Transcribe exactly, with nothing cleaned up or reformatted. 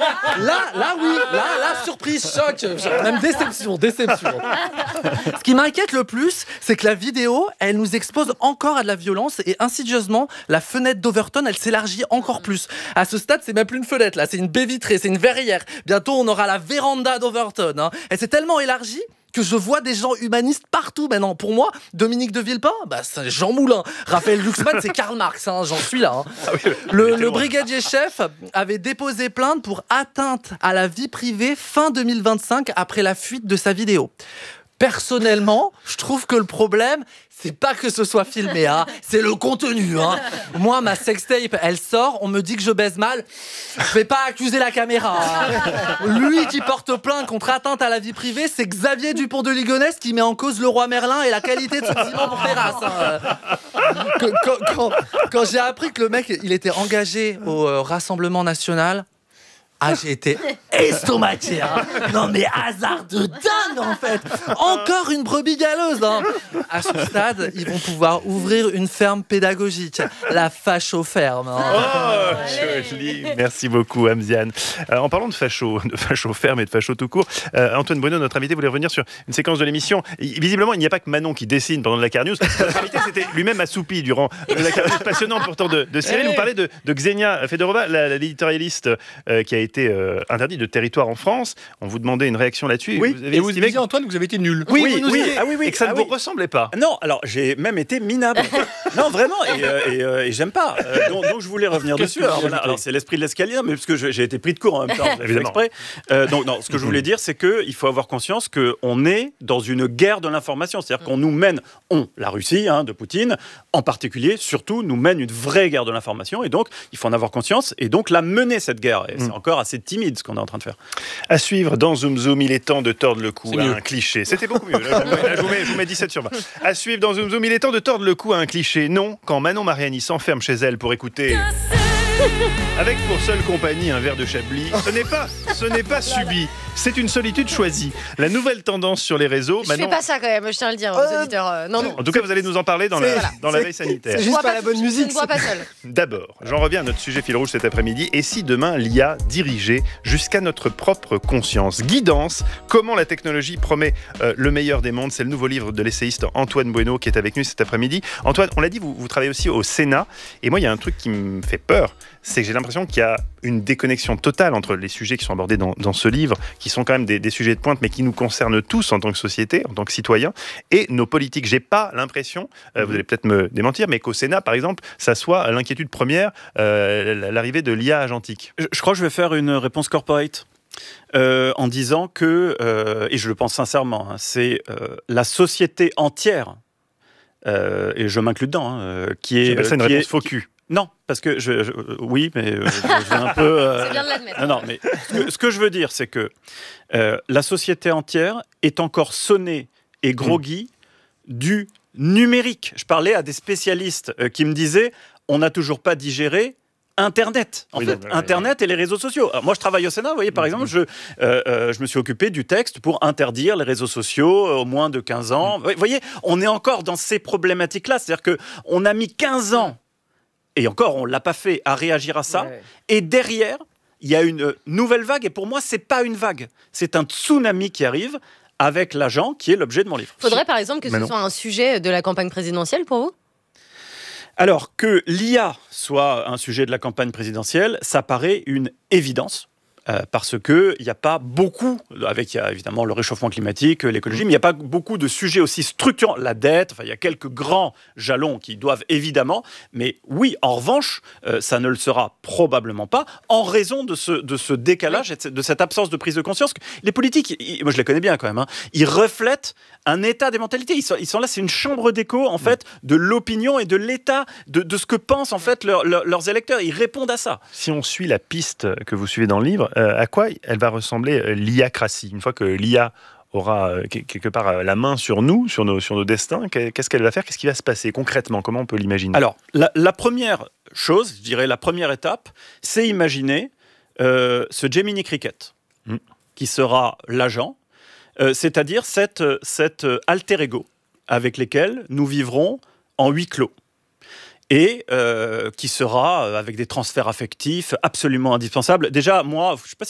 Là, là, oui, là, là, surprise, choc, même déception, déception. Ce qui m'inquiète le plus, c'est que la vidéo, elle nous expose encore à de la violence et insidieusement, la fenêtre d'Overton, elle s'élargit encore plus. À ce stade, c'est même plus une fenêtre, là, c'est une baie vitrée, c'est une verrière. Bientôt, on aura la véranda d'Overton. Hein. Elle s'est tellement élargie que je vois des gens humanistes partout maintenant. Pour moi, Dominique de Villepin, bah, c'est Jean Moulin. Raphaël Glucksmann, c'est Karl Marx. Hein, j'en suis là. Hein. Ah oui, le, le brigadier chef avait déposé plainte pour atteinte à la vie privée fin deux mille vingt-cinq après la fuite de sa vidéo. Personnellement, je trouve que le problème, c'est pas que ce soit filmé, hein, c'est le contenu. Hein. Moi, ma sextape, elle sort, on me dit que je baise mal. Je vais pas accuser la caméra. Hein. Lui qui porte plainte contre atteinte à la vie privée, c'est Xavier Dupont de Ligonnès qui met en cause le roi Merlin et la qualité de son ciment pour terrasse. Hein. Quand, quand, quand, quand j'ai appris que le mec, il était engagé au euh, Rassemblement National, ah, j'ai été estomaqué, hein. Non mais hasard de dingue en fait. Encore une brebis galeuse, hein. À ce stade, ils vont pouvoir ouvrir une ferme pédagogique, la facho-ferme. Hein. Oh, joli. Merci beaucoup, Amziane. Euh, en parlant de facho, de facho-ferme et de facho tout court, euh, Antoine Bueno, notre invité, voulait revenir sur une séquence de l'émission. Visiblement, il n'y a pas que Manon qui dessine pendant la Carnews. La réalité, c'était lui-même assoupi durant la Carnews passionnante pourtant de, de Cyril. Vous parlez de, de Xenia Fedorova, la, l'éditorialiste euh, qui a été été euh, interdit de territoire en France. On vous demandait une réaction là-dessus. Oui, vous avez et vous estimé disiez, Antoine, que vous avez été nul. Oui, oui, oui, oui, oui. Ah, oui, oui. Et que ça ah, ne vous oui. ressemblait pas. Non, alors j'ai même été minable. Non, vraiment, et, euh, et, euh, et j'aime pas. Euh, donc, donc je voulais revenir dessus. Alors, voilà, alors c'est l'esprit de l'escalier, mais parce que je, j'ai été pris de court en même temps, j'ai fait exprès. Euh, donc non, ce que je voulais dire, c'est qu'il faut avoir conscience qu'on est dans une guerre de l'information. C'est-à-dire qu'on nous mène, on, la Russie, hein, de Poutine, en particulier, surtout, nous mène une vraie guerre de l'information. Et donc, il faut en avoir conscience et donc la mener, cette guerre. Et mm. c'est encore assez timide ce qu'on est en train de faire. À suivre dans Zoom Zoom, il est temps de tordre le cou à un cliché. C'était beaucoup mieux. Là, là, je, vous mets, je vous mets dix-sept sur vingt. À suivre dans Zoom Zoom, il est temps de tordre le cou à un cliché. Non, quand Manon Mariani s'enferme chez elle pour écouter... Avec pour seule compagnie un verre de Chablis, ce n'est pas, ce n'est pas subi, c'est une solitude choisie. La nouvelle tendance sur les réseaux... Je Manon... fais pas ça quand même, je tiens à le dire aux euh, auditeurs. Euh, non, non. En tout cas, vous allez nous en parler dans, la, voilà. dans la veille sanitaire. C'est juste pas, pas la bonne je, musique. Je ne bois pas seul. D'abord, j'en reviens à notre sujet fil rouge cet après-midi. Et si demain, l'I A dirigeait jusqu'à notre propre conscience? Guidance, comment la technologie promet euh, le meilleur des mondes. C'est le nouveau livre de l'essayiste Antoine Bueno qui est avec nous cet après-midi. Antoine, on l'a dit, vous, vous travaillez aussi au Sénat. Et moi, il y a un truc qui me fait peur. C'est que j'ai l'impression qu'il y a une déconnexion totale entre les sujets qui sont abordés dans, dans ce livre, qui sont quand même des, des sujets de pointe, mais qui nous concernent tous en tant que société, en tant que citoyens, et nos politiques. J'ai pas l'impression, euh, vous allez peut-être me démentir, mais qu'au Sénat, par exemple, ça soit l'inquiétude première, euh, l'arrivée de l'I A agentique. Je, je crois que je vais faire une réponse corporate. Euh, en disant que, euh, et je le pense sincèrement, hein, c'est euh, la société entière, euh, et je m'inclus dedans, hein, qui est... J'appelle ça une qui réponse est, faux qui, cul. Non, parce que je, je oui, mais euh, je, je vais un peu. Euh, c'est bien de l'admettre. Non, non, mais ce que, ce que je veux dire, c'est que euh, la société entière est encore sonnée et groggy mmh. du numérique. Je parlais à des spécialistes euh, qui me disaient, on n'a toujours pas digéré Internet, en oui, fait, non, oui, Internet oui. et les réseaux sociaux. Alors, moi, je travaille au Sénat, vous voyez, par mmh. exemple, je, euh, euh, je me suis occupé du texte pour interdire les réseaux sociaux euh, aux moins de quinze ans. Mmh. Vous voyez, on est encore dans ces problématiques-là. C'est-à-dire qu'on a mis quinze ans, et encore, on ne l'a pas fait, à réagir à ça. Ouais. Et derrière, il y a une nouvelle vague, et pour moi, ce n'est pas une vague. C'est un tsunami qui arrive avec l'agent qui est l'objet de mon livre. Faudrait, par exemple, que ce Manon. soit un sujet de la campagne présidentielle pour vous ? Alors, que l'I A soit un sujet de la campagne présidentielle, ça paraît une évidence. Euh, parce qu'il n'y a pas beaucoup, avec il y a évidemment le réchauffement climatique, l'écologie, mais il n'y a pas beaucoup de sujets aussi structurants. La dette, enfin, il y a quelques grands jalons qui doivent évidemment, mais oui, en revanche, euh, ça ne le sera probablement pas en raison de ce, de ce décalage, oui. de cette absence de prise de conscience. Les politiques, ils, moi je les connais bien quand même, hein, ils reflètent un état des mentalités. Ils sont, ils sont là, c'est une chambre d'écho en fait de l'opinion et de l'état, de, de ce que pensent en fait leur, leur, leurs électeurs. Ils répondent à ça. Si on suit la piste que vous suivez dans le livre, euh, à quoi elle va ressembler euh, l'I A-cratie? Une fois que l'I A aura euh, quelque part euh, la main sur nous, sur nos, sur nos destins, qu'est-ce qu'elle va faire? Qu'est-ce qui va se passer concrètement? Comment on peut l'imaginer? Alors, la, la première chose, je dirais la première étape, c'est imaginer euh, ce Gemini Cricket, mm. qui sera l'agent, euh, c'est-à-dire cette, cette alter ego avec lesquels nous vivrons en huis clos. Et euh, qui sera avec des transferts affectifs absolument indispensables. Déjà, moi, je ne sais pas si